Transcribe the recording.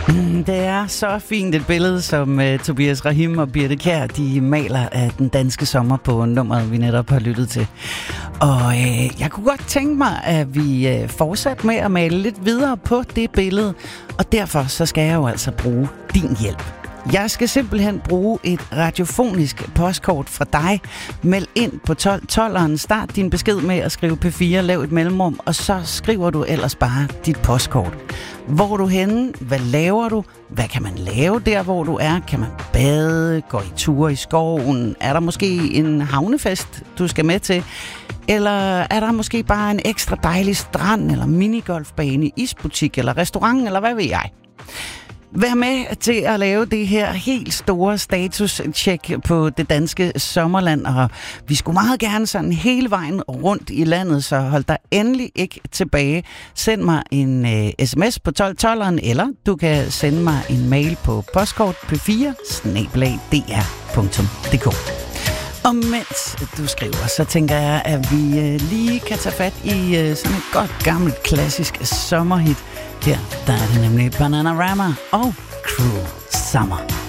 Det er så fint et billede, som Tobias Rahim og Birthe Kjær, de maler af den danske sommer på nummeret, vi netop har lyttet til. Og jeg kunne godt tænke mig, at vi fortsætter med at male lidt videre på det billede, og derfor så skal jeg jo altså bruge din hjælp. Jeg skal simpelthen bruge et radiofonisk postkort fra dig. Meld ind på 12'eren. Start din besked med at skrive P4, lav et mellemrum, og så skriver du ellers bare dit postkort. Hvor er du henne? Hvad laver du? Hvad kan man lave der, hvor du er? Kan man bade? Gå i ture i skoven? Er der måske en havnefest, du skal med til? Eller er der måske bare en ekstra dejlig strand, eller minigolfbane, isbutik, eller restaurant, eller hvad ved jeg? Vær med til at lave det her helt store status-check på det danske sommerland, og vi skulle meget gerne sådan hele vejen rundt i landet, så hold dig endelig ikke tilbage. Send mig en sms på 1212'eren, eller du kan sende mig en mail på postkort p4@dr.dk. Og mens du skriver, så tænker jeg, at vi lige kan tage fat i sådan et godt gammelt klassisk sommerhit. Her der er det nemlig Bananarama og Cruel Summer.